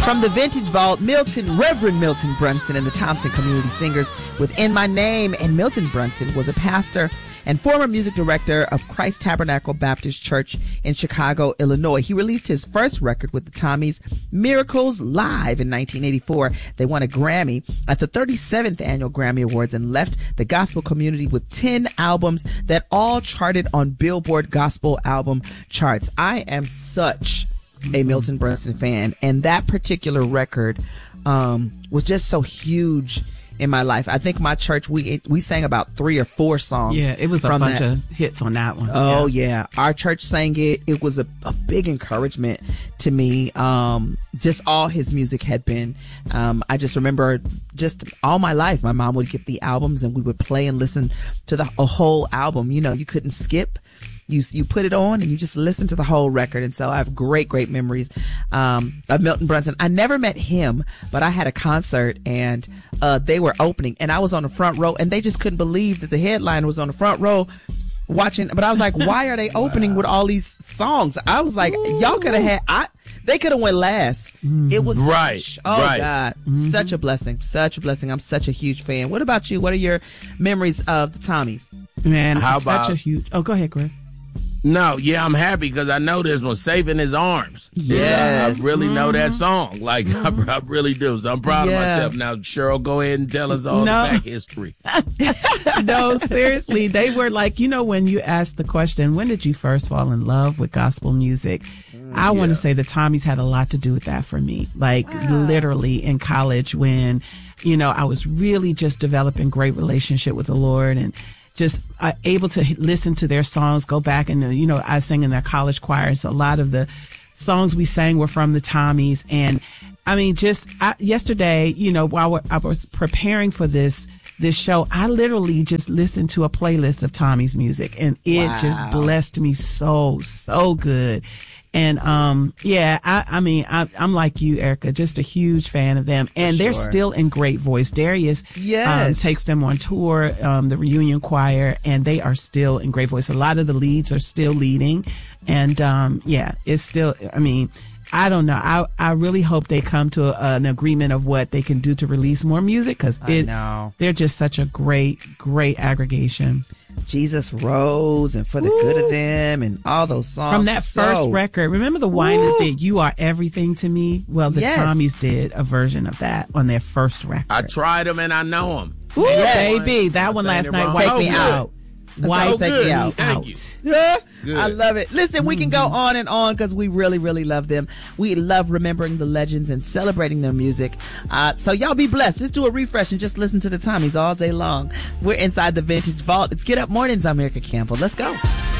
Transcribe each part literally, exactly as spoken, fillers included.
From the Vintage Vault, Milton, Reverend Milton Brunson and the Thompson Community Singers with In My Name. And Milton Brunson was a pastor and former music director of Christ Tabernacle Baptist Church in Chicago, Illinois. He released his first record with the Tommies, Miracles Live, in nineteen eighty-four. They won a Grammy at the thirty-seventh Annual Grammy Awards and left the gospel community with ten albums that all charted on Billboard Gospel Album charts. I am such a Milton Brunson fan, and that particular record um was just so huge in my life. I think my church, we we sang about three or four songs. Yeah, it was a from bunch that. of hits on that one. Oh yeah. yeah, our church sang it. It was a, a big encouragement to me. Um, just all his music had been. Um, I just remember just all my life, my mom would get the albums and we would play and listen to the a whole album. You know, you couldn't skip. You you put it on and you just listen to the whole record. And so I have great, great memories um, of Milton Brunson. I never met him, but I had a concert and uh, they were opening and I was on the front row and they just couldn't believe that the headliner was on the front row watching. But I was like, why are they opening wow. with all these songs? I was like, Ooh. y'all could have had, I, they could have went last. Mm-hmm. It was right. Such, oh right. God, mm-hmm. such a blessing, such a blessing. I'm such a huge fan. What about you? What are your memories of the Tommies? Man, How it's about, such a huge, oh, go ahead, Greg. No, yeah, I'm happy because I know this one, Safe in His Arms. Yes. Yeah, I really mm-hmm. know that song. Like, mm-hmm. I, I really do. So I'm proud yeah. of myself. Now, Cheryl, go ahead and tell us all no. the back history. No, seriously. They were like, you know, when you asked the question, when did you first fall in love with gospel music? Mm, I yeah. want to say the Tommies had a lot to do with that for me. Like, wow. literally in college when, you know, I was really just developing great relationship with the Lord and just uh, able to listen to their songs, go back and, uh, you know, I sang in their college choir. So a lot of the songs we sang were from the Tommies. And I mean, just I, yesterday, you know, while I was preparing for this, this show, I literally just listened to a playlist of Tommy's music and it wow. just blessed me so, so good. And, um, yeah, I, I mean, I, I'm like you, Erica, just a huge fan of them. And For they're sure. still in great voice. Darius, yes. um, takes them on tour, um, the reunion choir, and they are still in great voice. A lot of the leads are still leading. And, um, yeah, it's still, I mean, I don't know. I, I really hope they come to a, an agreement of what they can do to release more music because it, know. they're just such a great, great aggregation. Jesus Rose and For the Ooh. Good of Them and all those songs. From that so, first record. Remember the Winans Ooh. did You Are Everything to Me? Well, the yes. Tommies did a version of that on their first record. I tried them and I know them. Ooh, yes. baby. That I one last night wrong. wiped Oh, me good. out. Wiped Take good. me out. Thank out. you. Yeah, Good. I love it. Listen, we can go on and on because we really, really love them. We love remembering the legends and celebrating their music. Uh, so y'all be blessed. Just do a refresh and just listen to the Tommies all day long. We're inside the Vintage Vault. It's Get Up Mornings. I'm Erica Campbell. Let's go.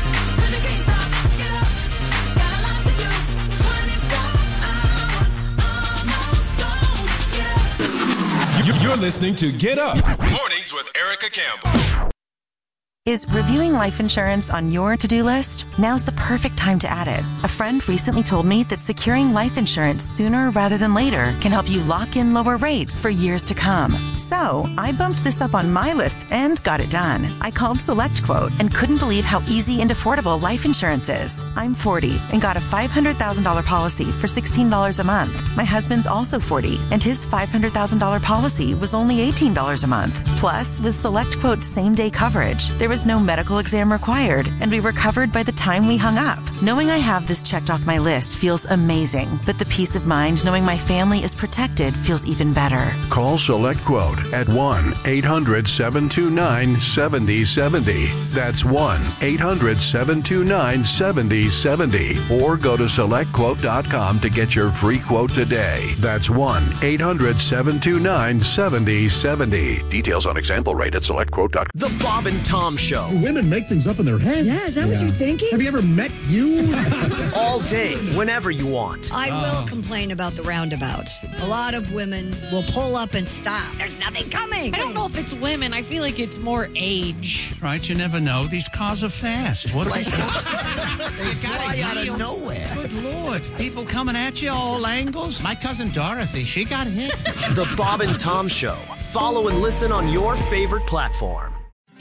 You're listening to Get Up Mornings with Erica Campbell. Is reviewing life insurance on your to-do list? Now's the perfect time to add it. A friend recently told me that securing life insurance sooner rather than later can help you lock in lower rates for years to come. So I bumped this up on my list and got it done. I called SelectQuote and couldn't believe how easy and affordable life insurance is. I'm forty and got a five hundred thousand dollars policy for sixteen dollars a month. My husband's also forty and his five hundred thousand dollars policy was only eighteen dollars a month. Plus, with SelectQuote's same-day coverage, there was no medical exam required, and we were covered by the time we hung up. Knowing I have this checked off my list feels amazing, but the peace of mind knowing my family is protected feels even better. Call SelectQuote at one eight hundred seven two nine seven zero seven zero. That's one eight hundred seven two nine seven zero seven zero. Or go to select quote dot com to get your free quote today. That's one eight hundred seven two nine seven zero seven zero. Details on example rate at select quote dot com. The Bob and Tom Show. Women make things up in their head. Yeah, is that yeah. what you're thinking? Have you ever met you? All day, whenever you want. I oh. will complain about the roundabouts. A lot of women will pull up and stop. There's nothing coming. I don't know if it's women. I feel like it's more age. Right, you never know. These cars are fast. What Like, is they fly out of nowhere. Good Lord. People coming at you all angles. My cousin Dorothy, she got hit. The Bob and Tom Show. Follow and listen on your favorite platform.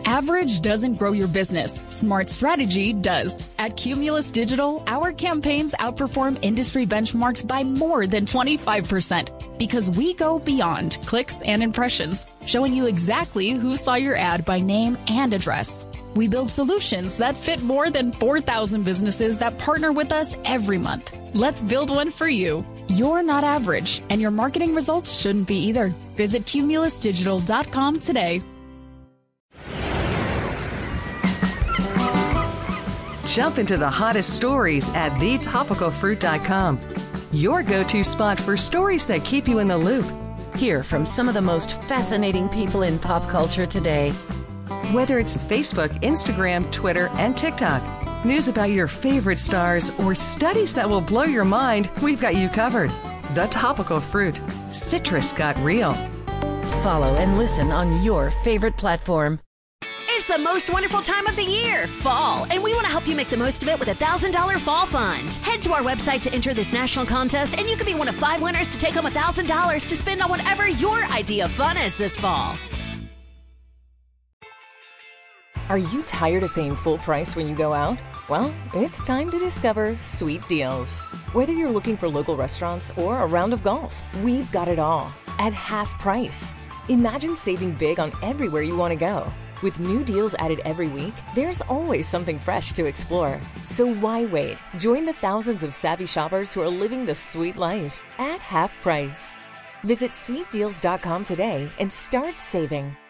Average doesn't grow your business. Smart strategy does. At Cumulus Digital, our campaigns outperform industry benchmarks by more than twenty-five percent because we go beyond clicks and impressions, showing you exactly who saw your ad by name and address. We build solutions that fit more than four thousand businesses that partner with us every month. Let's build one for you. You're not average, and your marketing results shouldn't be either. Visit cumulus digital dot com today. Jump into the hottest stories at the topical fruit dot com. Your go-to spot for stories that keep you in the loop. Hear from some of the most fascinating people in pop culture today. Whether it's Facebook, Instagram, Twitter, and TikTok, news about your favorite stars, or studies that will blow your mind, we've got you covered. The Topical Fruit. Citrus got real. Follow and listen on your favorite platform. It's the most wonderful time of the year, fall, and we want to help you make the most of it with a one thousand dollars Fall Fund. Head to our website to enter this national contest, and you could be one of five winners to take home one thousand dollars to spend on whatever your idea of fun is this fall. Are you tired of paying full price when you go out? Well, it's time to discover Sweet Deals. Whether you're looking for local restaurants or a round of golf, we've got it all at half price. Imagine saving big on everywhere you want to go. With new deals added every week, there's always something fresh to explore. So why wait? Join the thousands of savvy shoppers who are living the sweet life at half price. Visit sweet deals dot com today and start saving.